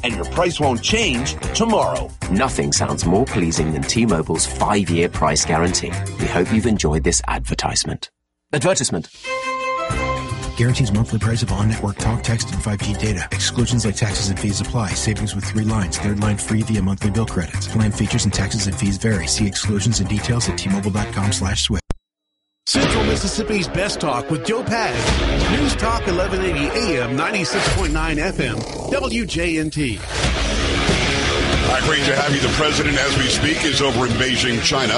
and your price won't change tomorrow. Nothing sounds more pleasing than T-Mobile's 5-year price guarantee. We hope you've enjoyed this advertisement. Guarantees monthly price of on-network talk, text, and 5G data. Exclusions like taxes and fees apply. Savings with 3 lines. 3rd line free via monthly bill credits. Plan features and taxes and fees vary. See exclusions and details at T-Mobile.com/switch. Central Mississippi's Best Talk with Joe Paz. News Talk 1180 AM, 96.9 FM, WJNT. Great to have you. The president, as we speak, is over in Beijing, China,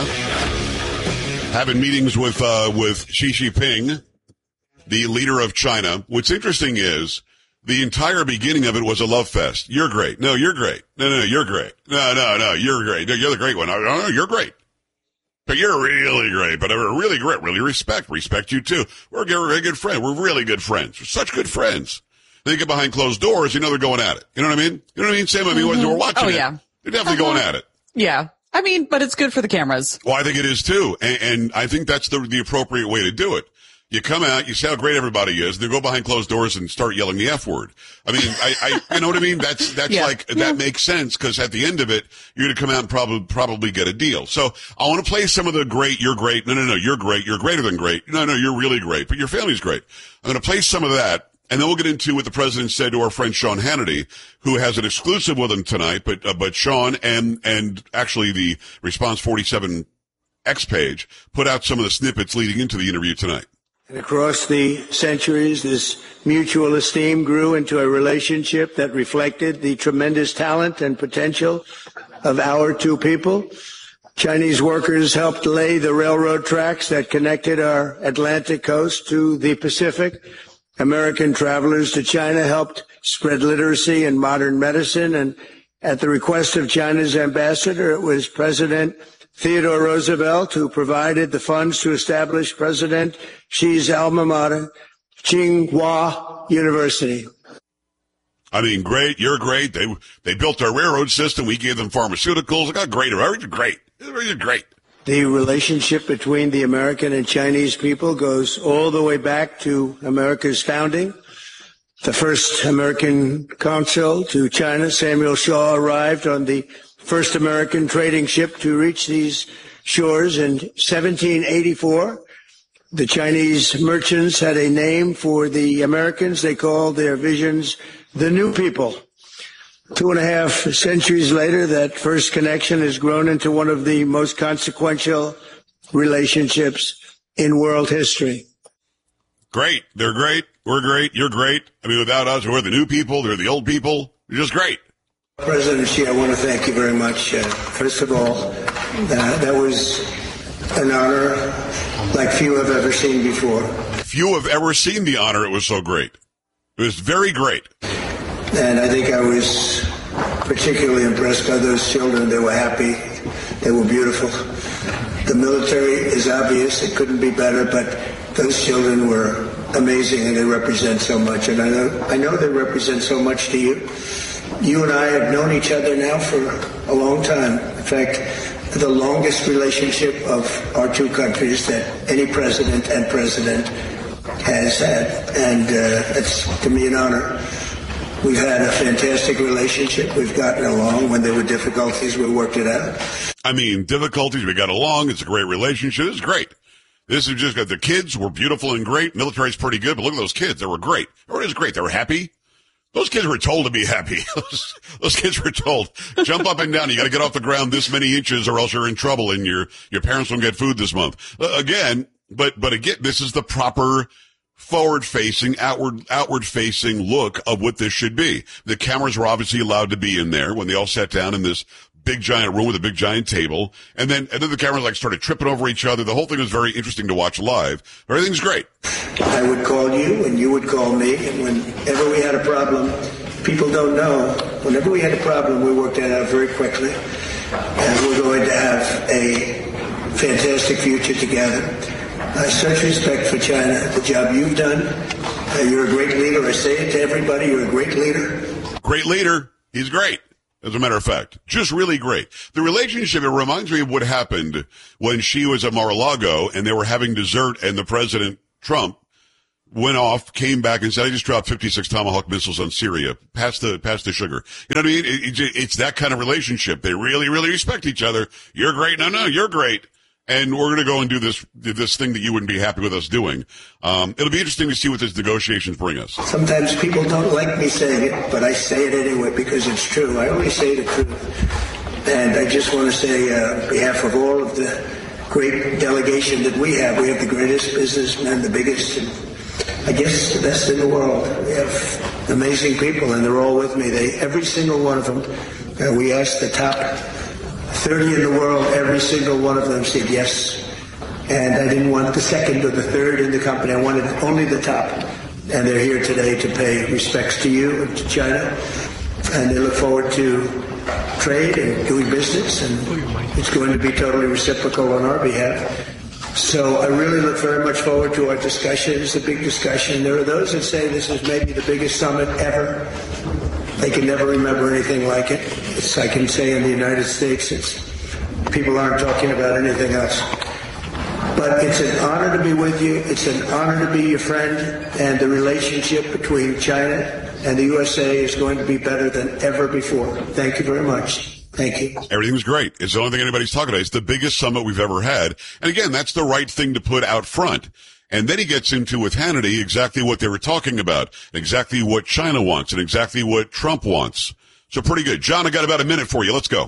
having meetings with Xi Jinping, the leader of China. What's interesting is the entire beginning of it was a love fest. You're great. No, you're great. No, you're great. No, you're great. No, you're the great one. No, you're great. But you're really great. But we're really great. Really respect you too. We're a good friend. We're really good friends. We're such good friends. They get behind closed doors. You know they're going at it. You know what I mean? You know what I mean, Sam? I mean, we're watching it. Yeah. They're definitely going at it. Yeah. I mean, but it's good for the cameras. Well, I think it is too. And I think that's the appropriate way to do it. You come out, you see how great everybody is, then go behind closed doors and start yelling the F word. I mean, I you know what I mean? That's that makes sense, because at the end of it, you're going to come out and probably get a deal. So I want to play some of the great, you're great. No, you're great. You're greater than great. No, you're really great, but your family's great. I'm going to play some of that. And then we'll get into what the president said to our friend Sean Hannity, who has an exclusive with him tonight. But Sean and actually the Response 47 X page put out some of the snippets leading into the interview tonight. And across the centuries, this mutual esteem grew into a relationship that reflected the tremendous talent and potential of our two people. Chinese workers helped lay the railroad tracks that connected our Atlantic coast to the Pacific. American travelers to China helped spread literacy in modern medicine. And at the request of China's ambassador, it was President Theodore Roosevelt who provided the funds to establish President Xi's alma mater, Tsinghua University. I mean, great. You're great. They built our railroad system. We gave them pharmaceuticals. Got great. You're great. You're great. The relationship between the American and Chinese people goes all the way back to America's founding. The first American consul to China, Samuel Shaw, arrived on the first American trading ship to reach these shores in 1784. The Chinese merchants had a name for the Americans. They called their visions the New People. 2.5 centuries later, that first connection has grown into one of the most consequential relationships in world history. Great. They're great. We're great. You're great. I mean, without us, we're the new people. They're the old people. You're just great. President Xi, I want to thank you very much. First of all, that was an honor like few have ever seen before. Few have ever seen the honor. It was so great. It was very great. And I think I was particularly impressed by those children. They were happy. They were beautiful. The military is obvious. It couldn't be better, but those children were amazing, and they represent so much. And I know they represent so much to you. You and I have known each other now for a long time. In fact, the longest relationship of our two countries that any president has had. And it's, to me, an honor. We've had a fantastic relationship. We've gotten along. When there were difficulties, we worked it out. I mean, difficulties, we got along. It's a great relationship. It's great. This is just, the kids were beautiful and great. Military's pretty good, but look at those kids. They were great. Everybody was great. They were happy. Those kids were told to be happy. Those kids were told, jump up and down. You got to get off the ground this many inches or else you're in trouble and your parents won't get food this month. Again, but again, this is the proper forward-facing, outward-facing look of what this should be. The cameras were obviously allowed to be in there when they all sat down in this big giant room with a big giant table. And then the cameras started tripping over each other. The whole thing was very interesting to watch live. Everything's great. I would call you and you would call me. And whenever we had a problem, people don't know, whenever we had a problem, we worked that out very quickly. And we're going to have a fantastic future together. Such respect for China, the job you've done. You're a great leader. I say it to everybody. You're a great leader. Great leader. He's great. As a matter of fact, just really great. The relationship, it reminds me of what happened when she was at Mar-a-Lago and they were having dessert and the President Trump went off, came back and said, I just dropped 56 Tomahawk missiles on Syria. Pass the sugar. You know what I mean? It's that kind of relationship. They really, really respect each other. You're great. No, you're great. And we're going to go and do this thing that you wouldn't be happy with us doing. It'll be interesting to see what these negotiations bring us. Sometimes people don't like me saying it, but I say it anyway because it's true. I only say the truth. And I just want to say, on behalf of all of the great delegation that we have the greatest businessmen, the biggest, and I guess the best in the world. We have amazing people, and they're all with me. Every single one of them, we asked the top 30 in the world, every single one of them said yes. And I didn't want the second or the third in the company. I wanted only the top. And they're here today to pay respects to you and to China. And they look forward to trade and doing business. And it's going to be totally reciprocal on our behalf. So I really look very much forward to our discussion. It's a big discussion. There are those that say this is maybe the biggest summit ever. They can never remember anything like it. I can say in the United States, people aren't talking about anything else. But it's an honor to be with you. It's an honor to be your friend. And the relationship between China and the USA is going to be better than ever before. Thank you very much. Thank you. Everything's great. It's the only thing anybody's talking about. It's the biggest summit we've ever had. And again, that's the right thing to put out front. And then he gets into with Hannity exactly what they were talking about, exactly what China wants, and exactly what Trump wants. So pretty good. John, I got about a minute for you. Let's go.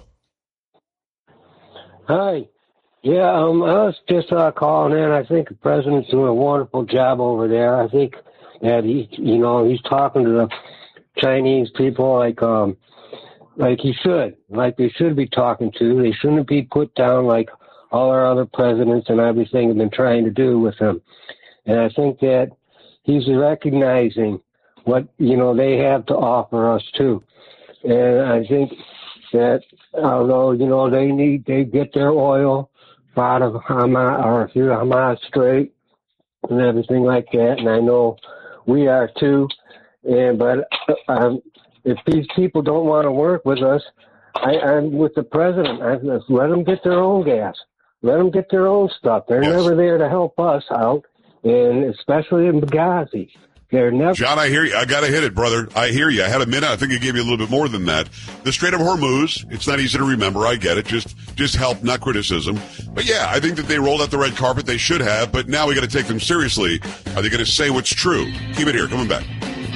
Hi. Yeah, I was just calling in. I think the president's doing a wonderful job over there. I think that he's talking to the Chinese people like he should, like they should be talking to. They shouldn't be put down like all our other presidents and everything have been trying to do with him. And I think that he's recognizing what, they have to offer us too. And I think that although, they get their oil out of Hamas or through Hamas Strait and everything like that. And I know we are too. But if these people don't want to work with us, I'm with the president. Let them get their own gas. Let them get their own stuff. They're never there to help us out, and especially in Benghazi. They're never. John, I hear you. I got to hit it, brother. I hear you. I had a minute. I think I gave you a little bit more than that. The Strait of Hormuz, it's not easy to remember. I get it. Just help, not criticism. But yeah, I think that they rolled out the red carpet. They should have, but now we got to take them seriously. Are they going to say what's true? Keep it here. Coming back.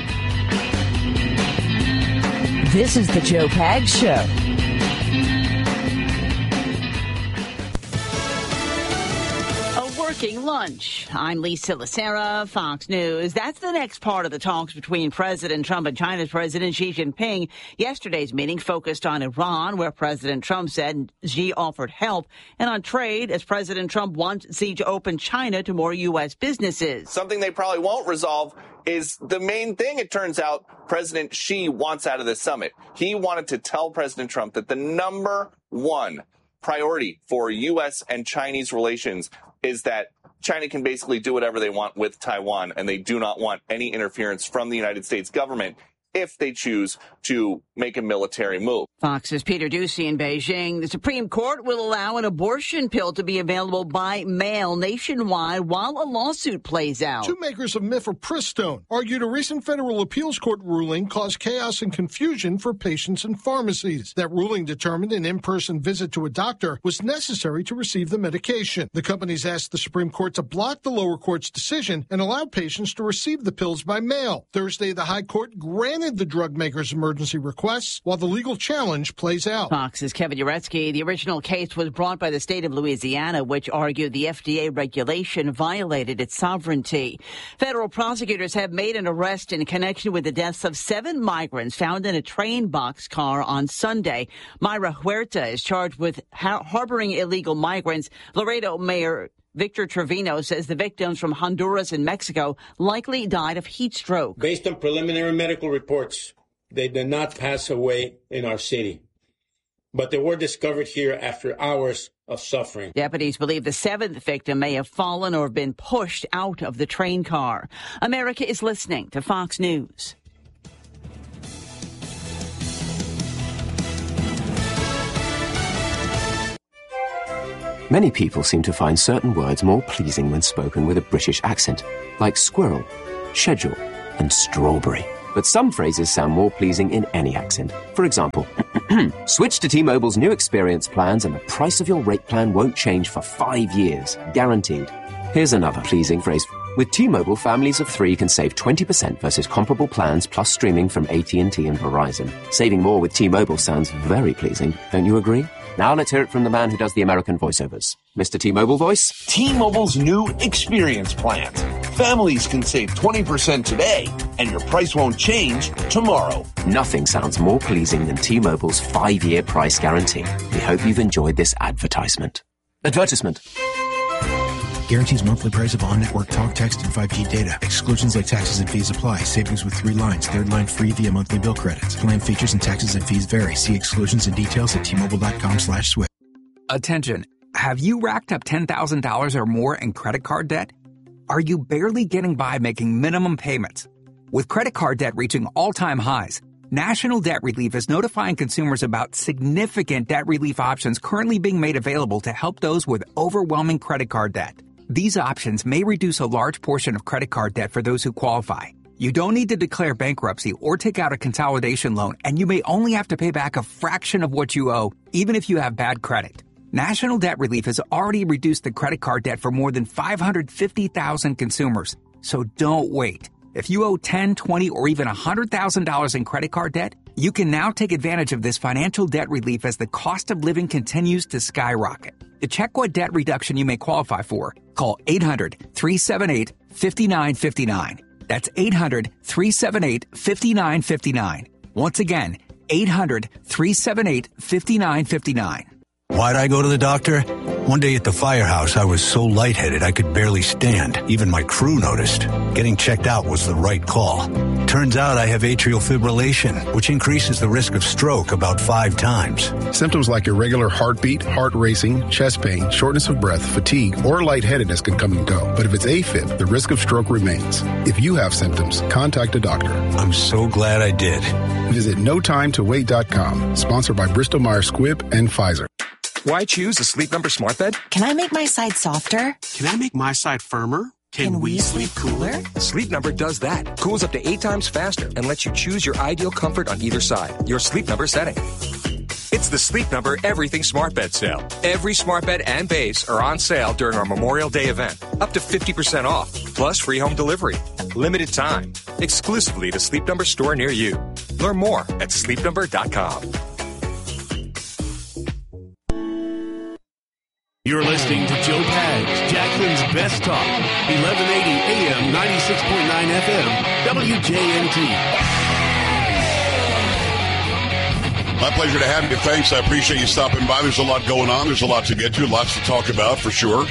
This is the Joe Pags Show. Working lunch. I'm Lisa Lacera, Fox News. That's the next part of the talks between President Trump and China's President Xi Jinping. Yesterday's meeting focused on Iran, where President Trump said Xi offered help, and on trade, as President Trump wants Xi to open China to more U.S. businesses. Something they probably won't resolve is the main thing, it turns out, President Xi wants out of this summit. He wanted to tell President Trump that the number one priority for U.S. and Chinese relations is that China can basically do whatever they want with Taiwan, and they do not want any interference from the United States government if they choose to make a military move. Fox's Peter Doocy in Beijing. The Supreme Court will allow an abortion pill to be available by mail nationwide while a lawsuit plays out. Two makers of mifepristone argued a recent federal appeals court ruling caused chaos and confusion for patients and pharmacies. That ruling determined an in-person visit to a doctor was necessary to receive the medication. The companies asked the Supreme Court to block the lower court's decision and allow patients to receive the pills by mail. Thursday, the High Court granted the drug maker's emergency requests while the legal challenge plays out. Fox's Kevin Uretsky. The original case was brought by the state of Louisiana, which argued the FDA regulation violated its sovereignty. Federal prosecutors have made an arrest in connection with the deaths of 7 migrants found in a train boxcar on Sunday. Mayra Huerta is charged with harboring illegal migrants. Laredo Mayor Victor Trevino says the victims from Honduras and Mexico likely died of heat stroke. Based on preliminary medical reports, they did not pass away in our city, but they were discovered here after hours of suffering. Deputies believe the 7th victim may have fallen or been pushed out of the train car. America is listening to Fox News. Many people seem to find certain words more pleasing when spoken with a British accent, like squirrel schedule, and strawberry. But some phrases sound more pleasing in any accent. For example, switch to T-Mobile's new experience plans and the price of your rate plan won't change for 5 years, guaranteed. Here's another pleasing phrase. With T-Mobile, families of 3 can save 20% versus comparable plans plus streaming from AT&T and Verizon. Saving more with T-Mobile sounds very pleasing, don't you agree? Now let's hear it from the man who does the American voiceovers. Mr. T-Mobile voice. T-Mobile's new experience plans. Families can save 20% today, and your price won't change tomorrow. Nothing sounds more pleasing than T-Mobile's 5-year price guarantee. We hope you've enjoyed this advertisement. Advertisement. Guarantees monthly price of on-network talk, text, and 5G data. Exclusions like taxes and fees apply. Savings with 3 lines. 3rd line free via monthly bill credits. Plan features and taxes and fees vary. See exclusions and details at T-Mobile.com/switch. Attention. Have you racked up $10,000 or more in credit card debt? Are you barely getting by making minimum payments? With credit card debt reaching all-time highs, National Debt Relief is notifying consumers about significant debt relief options currently being made available to help those with overwhelming credit card debt. These options may reduce a large portion of credit card debt for those who qualify. You don't need to declare bankruptcy or take out a consolidation loan, and you may only have to pay back a fraction of what you owe, even if you have bad credit. National Debt Relief has already reduced the credit card debt for more than 550,000 consumers. So don't wait. If you owe $10, $20, or even $100,000 in credit card debt, you can now take advantage of this financial debt relief as the cost of living continues to skyrocket. To check what debt reduction you may qualify for, call 800-378-5959. That's 800-378-5959. Once again, 800-378-5959. Why'd I go to the doctor? One day at the firehouse, I was so lightheaded I could barely stand. Even my crew noticed. Getting checked out was the right call. Turns out I have atrial fibrillation, which increases the risk of stroke about 5 times. Symptoms like irregular heartbeat, heart racing, chest pain, shortness of breath, fatigue, or lightheadedness can come and go. But if it's AFib, the risk of stroke remains. If you have symptoms, contact a doctor. I'm so glad I did. Visit NoTimeToWait.com, sponsored by Bristol-Myers Squibb and Pfizer. Why choose a Sleep Number smart bed? Can I make my side softer? Can I make my side firmer? Can we sleep cooler? Sleep Number does that. Cools up to 8 times faster and lets you choose your ideal comfort on either side. Your Sleep Number setting. It's the Sleep Number Everything Smart Bed sale. Every smart bed and base are on sale during our Memorial Day event. Up to 50% off, plus free home delivery. Limited time. Exclusively to Sleep Number store near you. Learn more at sleepnumber.com. You're listening to Joe Pags, Jackson's Best Talk, 1180 AM, 96.9 FM, WJNT. My pleasure to have you. Thanks. I appreciate you stopping by. There's a lot going on. There's a lot to get to, lots to talk about for sure.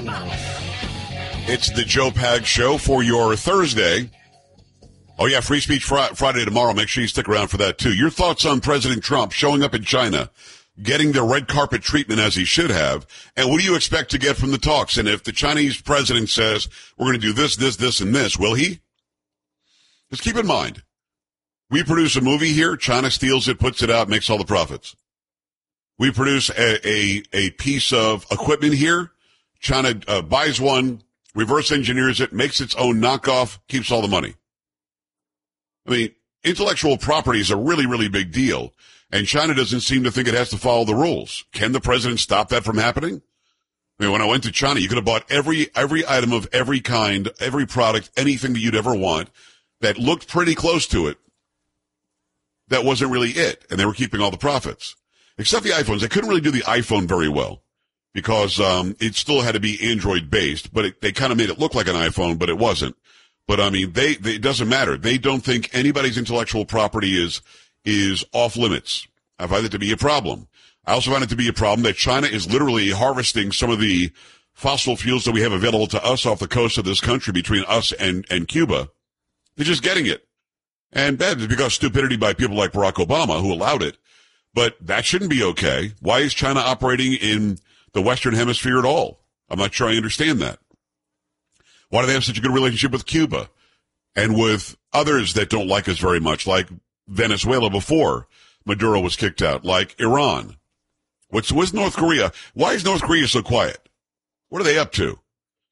It's the Joe Pags Show for your Thursday. Oh, yeah, Free Speech Friday tomorrow. Make sure you stick around for that, too. Your thoughts on President Trump showing up in China, getting the red carpet treatment as he should have, and what do you expect to get from the talks? And if the Chinese president says, we're going to do this, this, this, and this, will he? Just keep in mind, we produce a movie here, China steals it, puts it out, makes all the profits. We produce a piece of equipment here, China buys one, reverse engineers it, makes its own knockoff, keeps all the money. I mean, intellectual property is a really, really big deal. And China doesn't seem to think it has to follow the rules. Can the president stop that from happening? I mean, when I went to China, you could have bought every item of every kind, every product, anything that you'd ever want that looked pretty close to it. That wasn't really it. And they were keeping all the profits. Except the iPhones. They couldn't really do the iPhone very well because it still had to be Android based, but they kind of made it look like an iPhone, but it wasn't. But I mean, it doesn't matter. They don't think anybody's intellectual property is off limits. I find it to be a problem. I also find it to be a problem that China is literally harvesting some of the fossil fuels that we have available to us off the coast of this country between us and Cuba. They're just getting it. And bad is because stupidity by people like Barack Obama who allowed it. But that shouldn't be okay. Why is China operating in the Western Hemisphere at all? I'm not sure I understand that. Why do they have such a good relationship with Cuba and with others that don't like us very much, like Venezuela before Maduro was kicked out, like Iran? What's North Korea? Why is North Korea so quiet? What are they up to?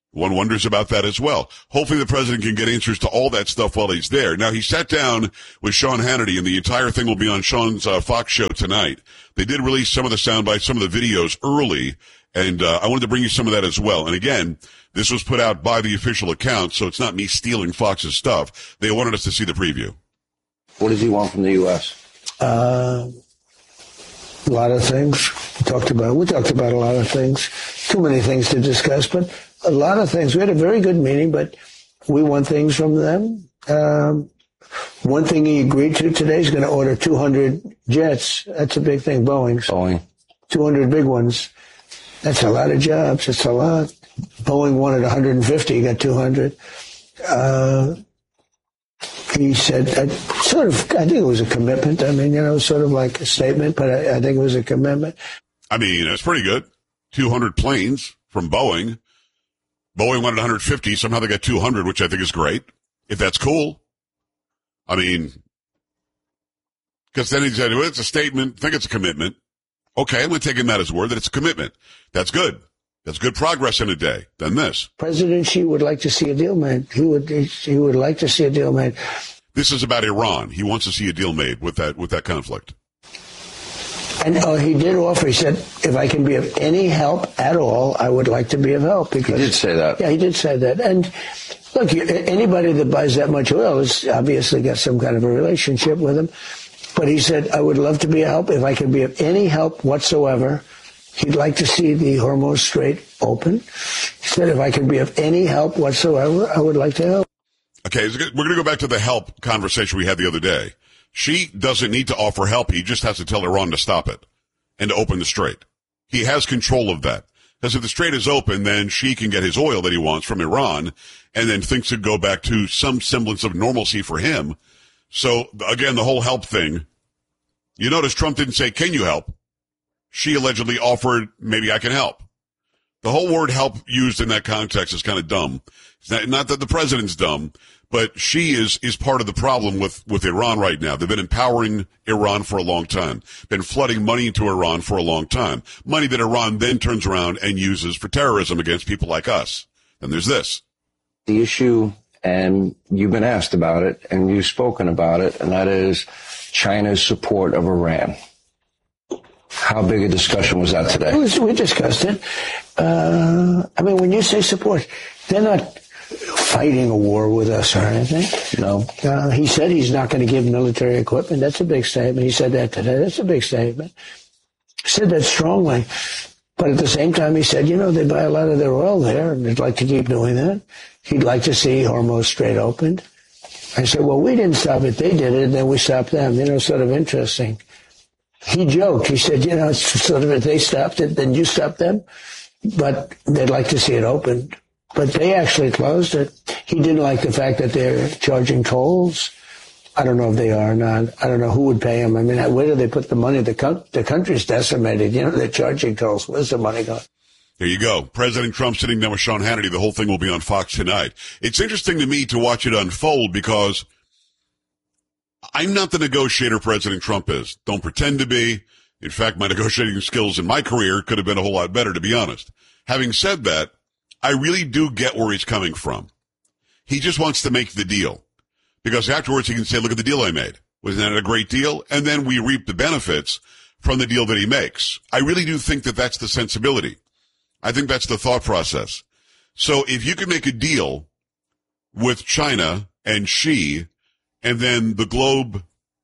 One wonders about that as well. Hopefully the president can get answers to all that stuff while he's there. Now, he sat down with Sean Hannity, and the entire thing will be on Sean's Fox show tonight. They did release some of the sound bites, some of the videos early, and I wanted to bring you some of that as well. And again, this was put out by the official account, so it's not me stealing Fox's stuff. They wanted us to see the preview. What does he want from the U.S.? A lot of things. We talked about a lot of things. Too many things to discuss, but a lot of things. We had a very good meeting, but we want things from them. One thing he agreed to today, he's going to order 200 jets. That's a big thing, Boeing. 200 big ones. That's a lot of jobs. It's a lot. Boeing wanted 150. He got 200. He said, I think it was a commitment. I mean, sort of like a statement, but I think it was a commitment. I mean, it's pretty good. 200 planes from Boeing. Boeing wanted 150. Somehow they got 200, which I think is great. If that's cool. I mean, because then he said, well, it's a statement. I think it's a commitment. Okay, I'm going to take him at his word that it's a commitment. That's good. That's good progress in a day. Then this. President Xi would like to see a deal made. He would like to see a deal made. This is about Iran. He wants to see a deal made with that conflict. And he did offer. He said, if I can be of any help at all, I would like to be of help. Because, he did say that. Yeah, he did say that. And look, anybody that buys that much oil has obviously got some kind of a relationship with him. But he said, I would love to be of help. If I can be of any help whatsoever, he'd like to see the Hormuz Strait open. He said, if I can be of any help whatsoever, I would like to help. Okay, we're going to go back to the help conversation we had the other day. She doesn't need to offer help. He just has to tell Iran to stop it and to open the strait. He has control of that. Because if the strait is open, then she can get his oil that he wants from Iran, and then things could go back to some semblance of normalcy for him. So, again, the whole help thing. You notice Trump didn't say, can you help? She allegedly offered, maybe I can help. The whole word help used in that context is kind of dumb. It's not that the president's dumb, but she is part of the problem with Iran right now. They've been empowering Iran for a long time, been flooding money into Iran for a long time. Money that Iran then turns around and uses for terrorism against people like us. And there's this. The issue, and you've been asked about it, and you've spoken about it, and that is China's support of Iran. How big a discussion was that today? We discussed it. I mean, when you say support, they're not fighting a war with us or anything. No. He said he's not going to give military equipment. That's a big statement. He said that today. That's a big statement. He said that strongly. But at the same time, he said, they buy a lot of their oil there, and they'd like to keep doing that. He'd like to see Hormuz Strait opened. I said, well, we didn't stop it. They did it, and then we stopped them. Sort of interesting. He joked. He said, it's sort of if they stopped it, then you stopped them. But they'd like to see it opened. But they actually closed it. He didn't like the fact that they're charging tolls. I don't know if they are or not. I don't know who would pay them. I mean, where do they put the money? The country's decimated. They're charging tolls. Where's the money going? There you go. President Trump sitting down with Sean Hannity. The whole thing will be on Fox tonight. It's interesting to me to watch it unfold because I'm not the negotiator President Trump is. Don't pretend to be. In fact, my negotiating skills in my career could have been a whole lot better, to be honest. Having said that, I really do get where he's coming from. He just wants to make the deal. Because afterwards he can say, look at the deal I made. Wasn't that a great deal? And then we reap the benefits from the deal that he makes. I really do think that that's the sensibility. I think that's the thought process. So if you can make a deal with China and Xi, and then the globe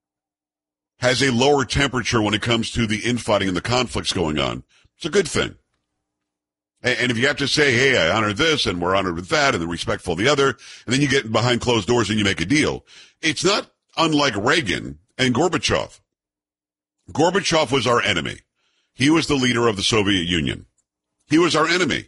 has a lower temperature when it comes to the infighting and the conflicts going on, it's a good thing. And if you have to say, hey, I honor this and we're honored with that and they're respectful of the other, and then you get behind closed doors and you make a deal, it's not unlike Reagan and Gorbachev. Gorbachev was our enemy. He was the leader of the Soviet Union. He was our enemy.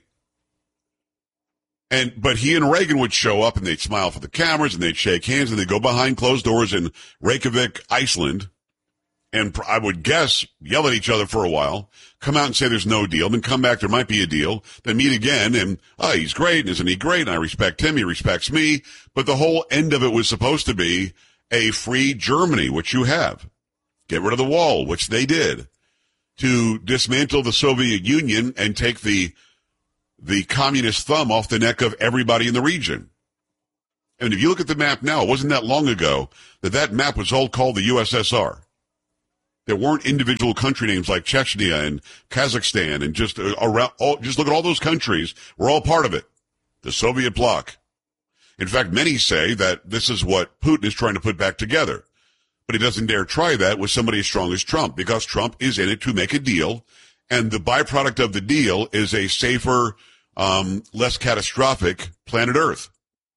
But he and Reagan would show up and they'd smile for the cameras and they'd shake hands and they'd go behind closed doors in Reykjavik, Iceland, and I would guess yell at each other for a while, come out and say there's no deal, then come back, there might be a deal, then meet again, and, he's great, and isn't he great, and I respect him, he respects me. But the whole end of it was supposed to be a free Germany, which you have. Get rid of the wall, which they did, to dismantle the Soviet Union and take the the communist thumb off the neck of everybody in the region. And if you look at the map now, it wasn't that long ago that map was all called the USSR. There weren't individual country names like Chechnya and Kazakhstan and just around. Just look at all those countries. We're all part of it. The Soviet bloc. In fact, many say that this is what Putin is trying to put back together. But he doesn't dare try that with somebody as strong as Trump, because Trump is in it to make a deal. And the byproduct of the deal is a safer, less catastrophic planet Earth.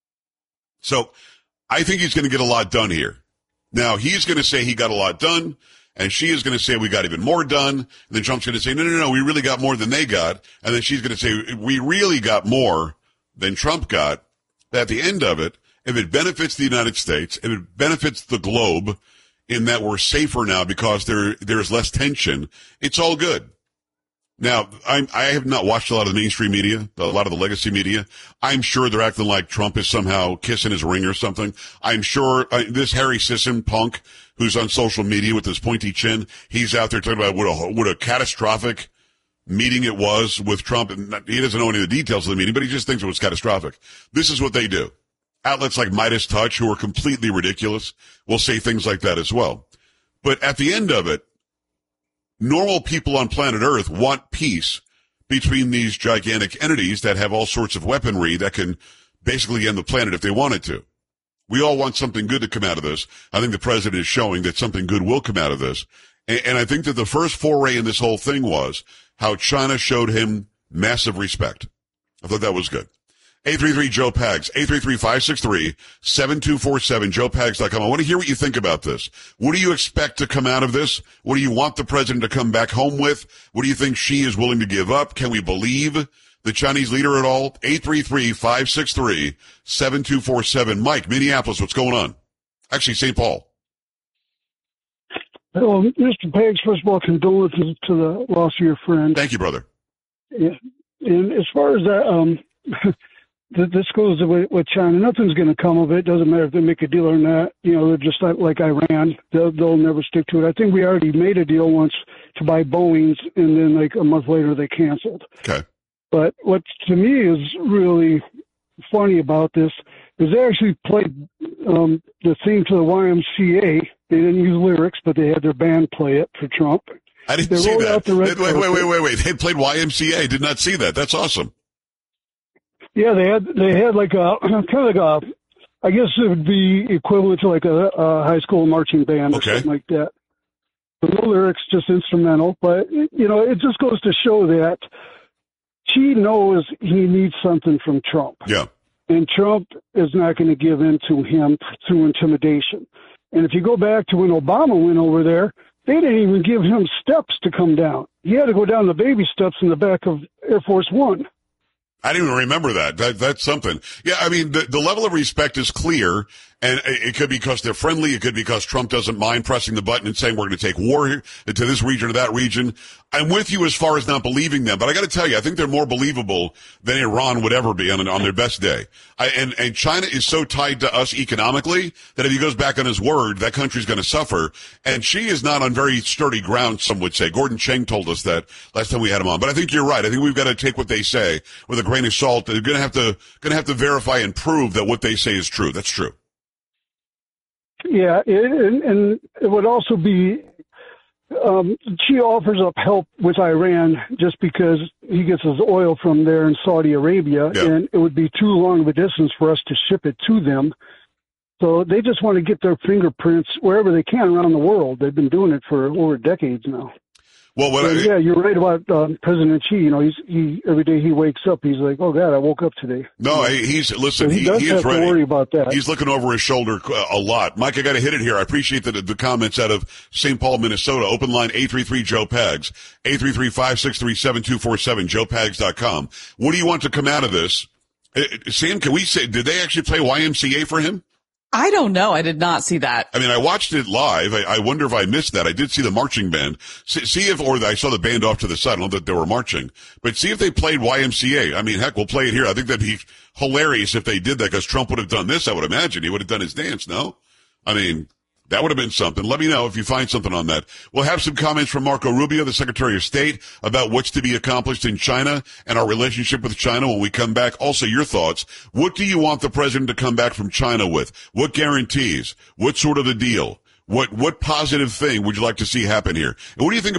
So I think he's going to get a lot done here. Now, he's going to say he got a lot done, and she is going to say we got even more done. And then Trump's going to say, no, we really got more than they got. And then she's going to say, we really got more than Trump got. At the end of it, if it benefits the United States, if it benefits the globe in that we're safer now because there's less tension, it's all good. Now, I have not watched a lot of the mainstream media, a lot of the legacy media. I'm sure they're acting like Trump is somehow kissing his ring or something. I'm sure this Harry Sisson punk who's on social media with his pointy chin, he's out there talking about what a catastrophic meeting it was with Trump. And he doesn't know any of the details of the meeting, but he just thinks it was catastrophic. This is what they do. Outlets like Midas Touch, who are completely ridiculous, will say things like that as well. But at the end of it, normal people on planet Earth want peace between these gigantic entities that have all sorts of weaponry that can basically end the planet if they wanted to. We all want something good to come out of this. I think the president is showing that something good will come out of this. And I think that the first foray in this whole thing was how China showed him massive respect. I thought that was good. 833-JOE PAGS, 833-563-7247, joepags.com. I want to hear what you think about this. What do you expect to come out of this? What do you want the president to come back home with? What do you think Xi is willing to give up? Can we believe the Chinese leader at all? 833-563-7247. Mike, Minneapolis, what's going on? Actually, St. Paul. Well, Mr. Peggs, first of all, condolences to the loss of your friend. Thank you, brother. Yeah. And as far as that, this goes with China. Nothing's going to come of it. Doesn't matter if they make a deal or not. You know, they're just like Iran. They'll never stick to it. I think we already made a deal once to buy Boeings, and then like a month later they canceled. Okay. But what to me is really funny about this is they actually played the theme to the YMCA. They didn't use lyrics, but they had their band play it for Trump. I didn't see that. Wait. They played YMCA. Did not see that. That's awesome. Yeah, they had like a kind of like a, I guess it would be equivalent to like a high school marching band or something like that. No lyrics, just instrumental. But you know, it just goes to show that Xi knows he needs something from Trump. Yeah. And Trump is not going to give in to him through intimidation. And if you go back to when Obama went over there, they didn't even give him steps to come down. He had to go down the baby steps in the back of Air Force One. I didn't even remember that. That's something. Yeah, I mean, the level of respect is clear, and it could be because they're friendly. It could be because Trump doesn't mind pressing the button and saying we're going to take war here, to this region or that region. I'm with you as far as not believing them, but I got to tell you, I think they're more believable than Iran would ever be on their best day. And China is so tied to us economically that if he goes back on his word, that country's going to suffer. And Xi is not on very sturdy ground, some would say. Gordon Cheng told us that last time we had him on. But I think you're right. I think we've got to take what they say with a grain of salt. They're going to have to verify and prove that what they say is true. That's true. Yeah, and it would also be Xi offers up help with Iran just because he gets his oil from there in Saudi Arabia, and it would be too long of a distance for us to ship it to them. So they just want to get their fingerprints wherever they can around the world. They've been doing it for over decades now. Well, yeah, you're right about President Xi. You know, he every day he wakes up, he's like, "Oh God, I woke up today." No, he's listen. So he is have ready. to worry about that. He's looking over his shoulder a lot. Mike, I got to hit it here. I appreciate the comments out of St. Paul, Minnesota. Open line 833-JOE-PAGS, 833-563-7247, joepags.com. What do you want to come out of this? Sam, can we say, did they actually play YMCA for him? I don't know. I did not see that. I mean, I watched it live. I wonder if I missed that. I did see the marching band. Or I saw the band off to the side. I don't know that they were marching. But see if they played YMCA. I mean, heck, we'll play it here. I think that'd be hilarious if they did that because Trump would have done this, I would imagine. He would have done his dance, no? I mean, That would have been something. Let me know if you find something on that. We'll have some comments from Marco Rubio, the Secretary of State, about what's to be accomplished in China and our relationship with China when we come back. Also, your thoughts. What do you want the president to come back from China with? What guarantees? What sort of a deal? What positive thing would you like to see happen here? And what do you think